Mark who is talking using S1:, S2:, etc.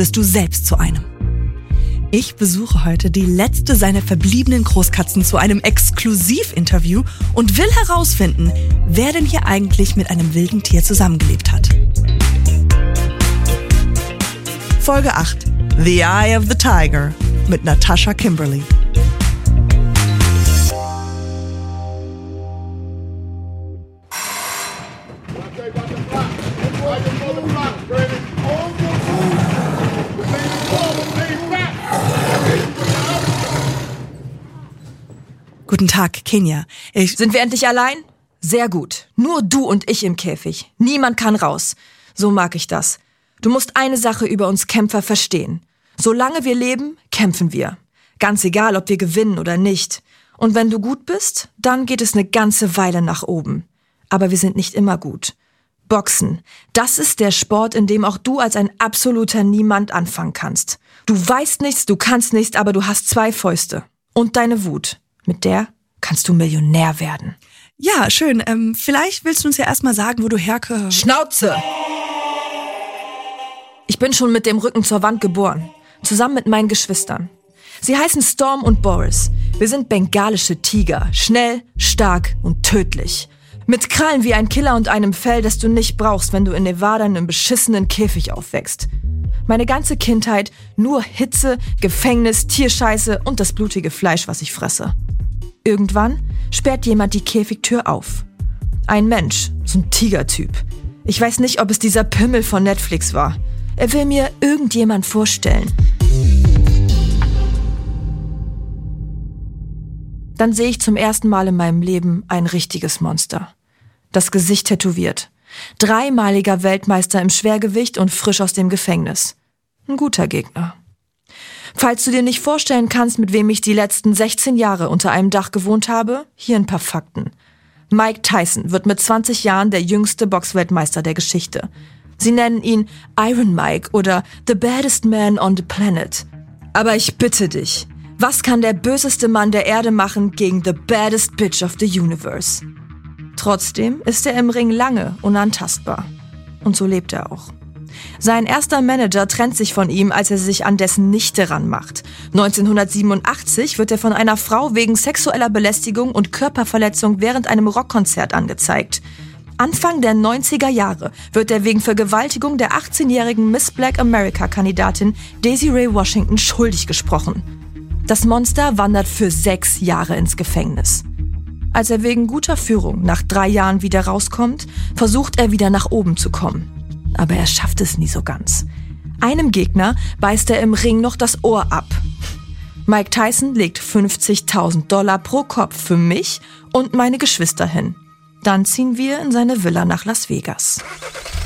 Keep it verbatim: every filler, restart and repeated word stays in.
S1: wirst du selbst zu einem. Ich besuche heute die letzte seiner verbliebenen Großkatzen zu einem Exklusivinterview und will herausfinden, wer denn hier eigentlich mit einem wilden Tier zusammengelebt hat. Folge acht. The Eye of the Tiger mit Natasha Kimberly. Guten Tag, Kenia. Ich
S2: Sind wir endlich allein? Sehr gut. Nur du und ich im Käfig. Niemand kann raus. So mag ich das. Du musst eine Sache über uns Kämpfer verstehen. Solange wir leben, kämpfen wir. Ganz egal, ob wir gewinnen oder nicht. Und wenn du gut bist, dann geht es eine ganze Weile nach oben. Aber wir sind nicht immer gut. Boxen, das ist der Sport, in dem auch du als ein absoluter Niemand anfangen kannst. Du weißt nichts, du kannst nichts, aber du hast zwei Fäuste. Und deine Wut. Mit der kannst du Millionär werden.
S1: Ja, schön. Ähm, vielleicht willst du uns ja erstmal sagen, wo du herkommst.
S2: Schnauze! Ich bin schon mit dem Rücken zur Wand geboren. Zusammen mit meinen Geschwistern. Sie heißen Storm und Boris. Wir sind bengalische Tiger. Schnell, stark und tödlich. Mit Krallen wie ein Killer und einem Fell, das du nicht brauchst, wenn du in Nevada in einem beschissenen Käfig aufwächst. Meine ganze Kindheit nur Hitze, Gefängnis, Tierscheiße und das blutige Fleisch, was ich fresse. Irgendwann sperrt jemand die Käfigtür auf. Ein Mensch, so ein Tigertyp. Ich weiß nicht, ob es dieser Pimmel von Netflix war. Er will mir irgendjemand vorstellen. Dann sehe ich zum ersten Mal in meinem Leben ein richtiges Monster. Das Gesicht tätowiert. Dreimaliger Weltmeister im Schwergewicht und frisch aus dem Gefängnis. Ein guter Gegner. Falls du dir nicht vorstellen kannst, mit wem ich die letzten sechzehn Jahre unter einem Dach gewohnt habe, hier ein paar Fakten. Mike Tyson wird mit zwanzig Jahren der jüngste Boxweltmeister der Geschichte. Sie nennen ihn Iron Mike oder The Baddest Man on the Planet. Aber ich bitte dich, was kann der böseste Mann der Erde machen gegen The Baddest Bitch of the Universe? Trotzdem ist er im Ring lange unantastbar. Und so lebt er auch. Sein erster Manager trennt sich von ihm, als er sich an dessen Nichte ranmacht. neunzehnhundertsiebenundachtzig wird er von einer Frau wegen sexueller Belästigung und Körperverletzung während einem Rockkonzert angezeigt. Anfang der neunziger Jahre wird er wegen Vergewaltigung der achtzehnjährigen Miss Black America-Kandidatin Desiree Washington schuldig gesprochen. Das Monster wandert für sechs Jahre ins Gefängnis. Als er wegen guter Führung nach drei Jahren wieder rauskommt, versucht er wieder nach oben zu kommen. Aber er schafft es nie so ganz. Einem Gegner beißt er im Ring noch das Ohr ab. Mike Tyson legt fünfzigtausend Dollar pro Kopf für mich und meine Geschwister hin. Dann ziehen wir in seine Villa nach Las Vegas.